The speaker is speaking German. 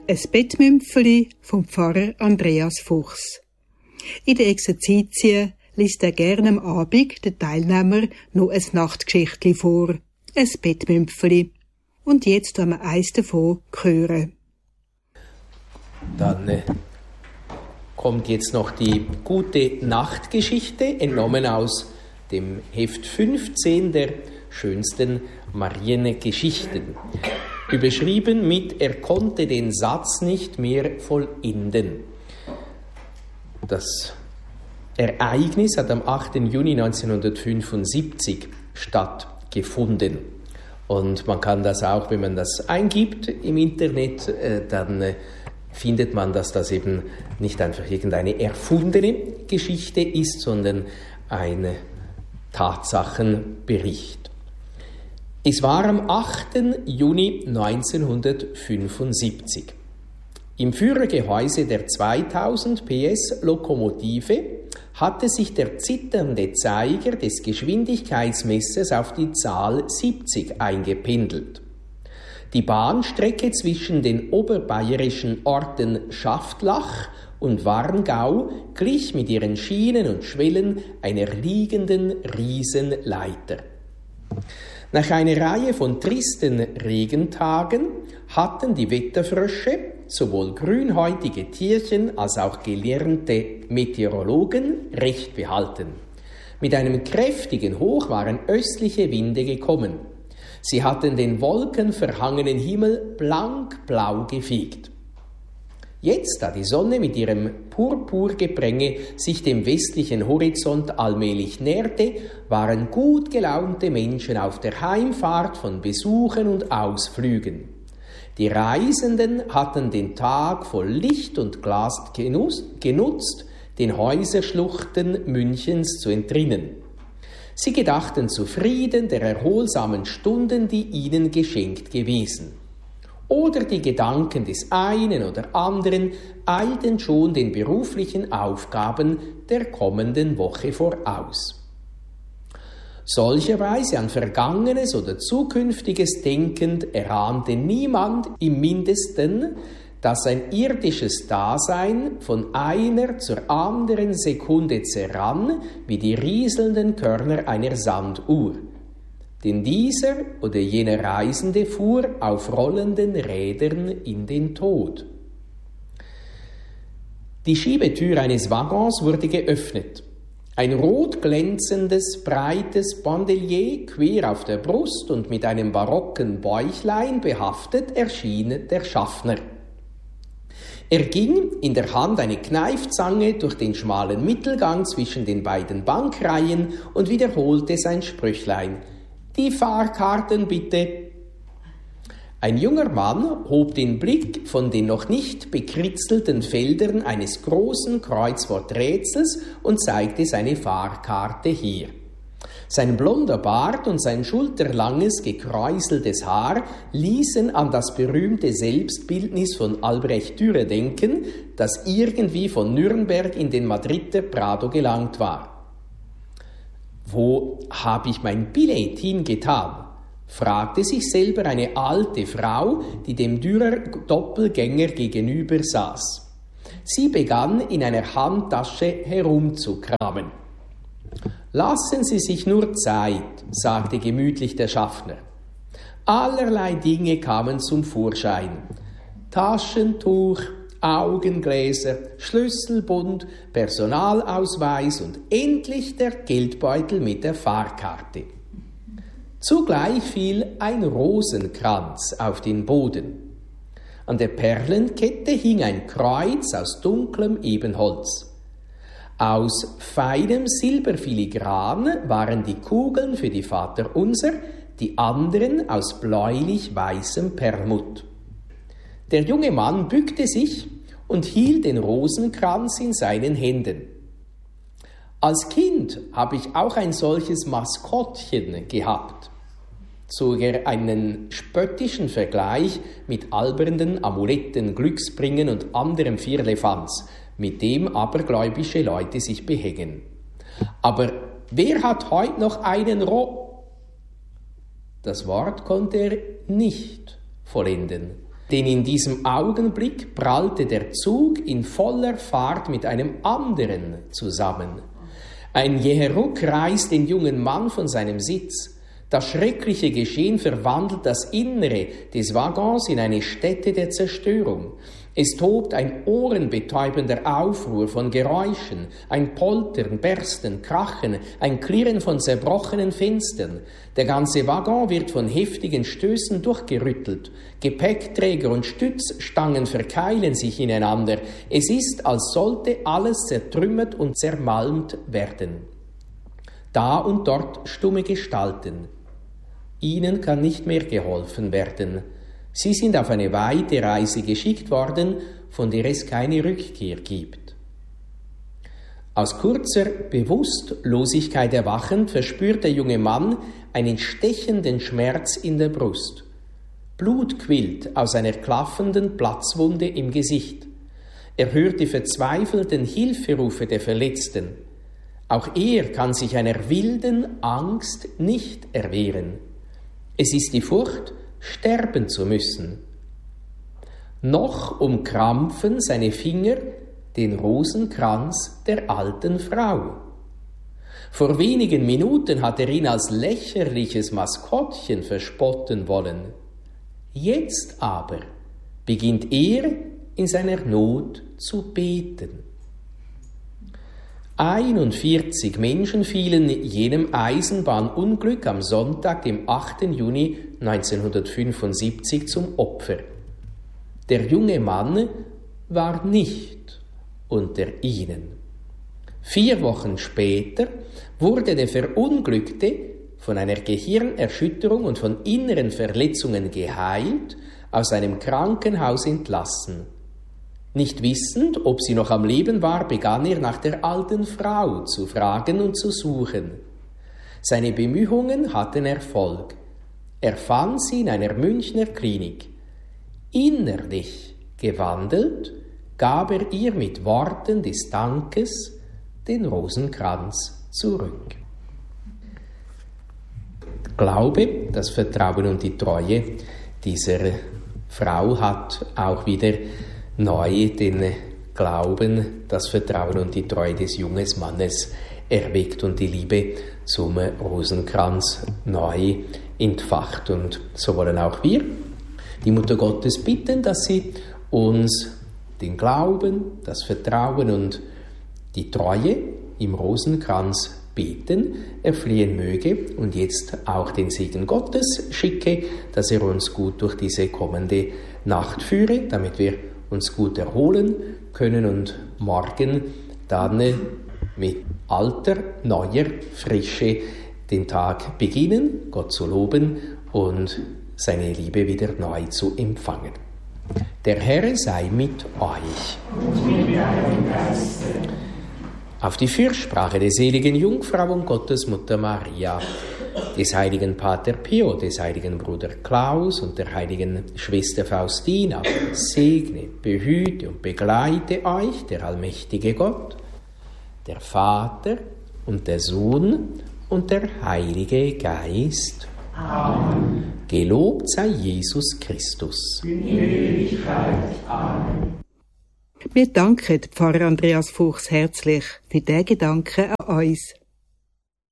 Ein Bettmümpfeli vom Pfarrer Andreas Fuchs. In der Exerzitien liest er gerne am Abend den Teilnehmern noch ein Nachtgeschichtli vor. Ein Bettmümpfeli. Und jetzt wollen wir eins davon hören. Dann kommt jetzt noch die gute Nachtgeschichte, entnommen aus dem Heft 15 der schönsten Mariengeschichten. Überschrieben mit „Er konnte den Satz nicht mehr vollenden". Das Ereignis hat am 8. Juni 1975 stattgefunden. Und man kann das auch, wenn man das eingibt im Internet, dann findet man, dass das eben nicht einfach irgendeine erfundene Geschichte ist, sondern ein Tatsachenbericht. Es war am 8. Juni 1975. Im Führergehäuse der 2000 PS Lokomotive hatte sich der zitternde Zeiger des Geschwindigkeitsmessers auf die Zahl 70 eingependelt. Die Bahnstrecke zwischen den oberbayerischen Orten Schaftlach und Warngau glich mit ihren Schienen und Schwellen einer liegenden Riesenleiter. Nach einer Reihe von tristen Regentagen hatten die Wetterfrösche, sowohl grünhäutige Tierchen als auch gelernte Meteorologen, recht behalten. Mit einem kräftigen Hoch waren östliche Winde gekommen. Sie hatten den wolkenverhangenen Himmel blankblau gefegt. Jetzt, da die Sonne mit ihrem Purpurgepränge sich dem westlichen Horizont allmählich näherte, waren gut gelaunte Menschen auf der Heimfahrt von Besuchen und Ausflügen. Die Reisenden hatten den Tag voll Licht und Glas genutzt, den Häuserschluchten Münchens zu entrinnen. Sie gedachten zufrieden der erholsamen Stunden, die ihnen geschenkt gewesen. Oder die Gedanken des einen oder anderen eilten schon den beruflichen Aufgaben der kommenden Woche voraus. Solcherweise an Vergangenes oder Zukünftiges denkend erahnte niemand im Mindesten, dass ein irdisches Dasein von einer zur anderen Sekunde zerrann wie die rieselnden Körner einer Sanduhr. Denn dieser oder jener Reisende fuhr auf rollenden Rädern in den Tod. Die Schiebetür eines Waggons wurde geöffnet. Ein rot glänzendes, breites Bandelier quer auf der Brust und mit einem barocken Bäuchlein behaftet erschien der Schaffner. Er ging, in der Hand eine Kneifzange, durch den schmalen Mittelgang zwischen den beiden Bankreihen und wiederholte sein Sprüchlein: „Die Fahrkarten bitte." Ein junger Mann hob den Blick von den noch nicht bekritzelten Feldern eines großen Kreuzworträtsels und zeigte seine Fahrkarte her. Sein blonder Bart und sein schulterlanges, gekräuseltes Haar ließen an das berühmte Selbstbildnis von Albrecht Dürer denken, das irgendwie von Nürnberg in den Madrider Prado gelangt war. „Wo habe ich mein Billett hingetan?" fragte sich selber eine alte Frau, die dem Dürer-Doppelgänger gegenüber saß. Sie begann in einer Handtasche herumzukramen. „Lassen Sie sich nur Zeit", sagte gemütlich der Schaffner. Allerlei Dinge kamen zum Vorschein: Taschentuch, Augengläser, Schlüsselbund, Personalausweis und endlich der Geldbeutel mit der Fahrkarte. Zugleich fiel ein Rosenkranz auf den Boden. An der Perlenkette hing ein Kreuz aus dunklem Ebenholz. Aus feinem Silberfiligran waren die Kugeln für die Vaterunser, die anderen aus bläulich-weißem Perlmutt. Der junge Mann bückte sich und hielt den Rosenkranz in seinen Händen. „Als Kind habe ich auch ein solches Maskottchen gehabt", zog er einen spöttischen Vergleich mit albernen Amuletten, Glücksbringen und anderem Firlefanz, mit dem abergläubische Leute sich behängen. „Aber wer hat heut noch einen Das Wort konnte er nicht vollenden. Denn in diesem Augenblick prallte der Zug in voller Fahrt mit einem anderen zusammen. Ein jäher Ruck reißt den jungen Mann von seinem Sitz. Das schreckliche Geschehen verwandelt das Innere des Waggons in eine Stätte der Zerstörung. Es tobt ein ohrenbetäubender Aufruhr von Geräuschen, ein Poltern, Bersten, Krachen, ein Klirren von zerbrochenen Fenstern. Der ganze Waggon wird von heftigen Stößen durchgerüttelt. Gepäckträger und Stützstangen verkeilen sich ineinander. Es ist, als sollte alles zertrümmert und zermalmt werden. Da und dort stumme Gestalten. Ihnen kann nicht mehr geholfen werden. Sie sind auf eine weite Reise geschickt worden, von der es keine Rückkehr gibt. Aus kurzer Bewusstlosigkeit erwachend verspürt der junge Mann einen stechenden Schmerz in der Brust. Blut quillt aus einer klaffenden Platzwunde im Gesicht. Er hört die verzweifelten Hilferufe der Verletzten. Auch er kann sich einer wilden Angst nicht erwehren. Es ist die Furcht, sterben zu müssen. Noch umkrampfen seine Finger den Rosenkranz der alten Frau. Vor wenigen Minuten hat er ihn als lächerliches Maskottchen verspotten wollen. Jetzt aber beginnt er in seiner Not zu beten. 41 Menschen fielen jenem Eisenbahnunglück am Sonntag, dem 8. Juni 1975 zum Opfer. Der junge Mann war nicht unter ihnen. 4 Wochen später wurde der Verunglückte von einer Gehirnerschütterung und von inneren Verletzungen geheilt, aus einem Krankenhaus entlassen. Nicht wissend, ob sie noch am Leben war, begann er nach der alten Frau zu fragen und zu suchen. Seine Bemühungen hatten Erfolg. Er fand sie in einer Münchner Klinik. Innerlich gewandelt, gab er ihr mit Worten des Dankes den Rosenkranz zurück. Glaube, das Vertrauen und die Treue dieser Frau hat auch wieder neu den Glauben, das Vertrauen und die Treue des jungen Mannes erweckt und die Liebe zum Rosenkranz neu entfacht. Und so wollen auch wir die Mutter Gottes bitten, dass sie uns den Glauben, das Vertrauen und die Treue im Rosenkranz beten, erflehen möge und jetzt auch den Segen Gottes schicke, dass er uns gut durch diese kommende Nacht führe, damit wir uns gut erholen können und morgen dann mit alter, neuer Frische den Tag beginnen, Gott zu loben und seine Liebe wieder neu zu empfangen. Der Herr sei mit euch. Und mit deinem Geiste. Auf die Fürsprache der seligen Jungfrau und Gottesmutter Maria, des heiligen Pater Pio, des heiligen Bruder Klaus und der heiligen Schwester Faustina, segne, behüte und begleite euch der allmächtige Gott, der Vater und der Sohn und der Heilige Geist. Amen. Gelobt sei Jesus Christus. In Ewigkeit. Amen. Wir danken Pfarrer Andreas Fuchs herzlich für diesen Gedanken an uns.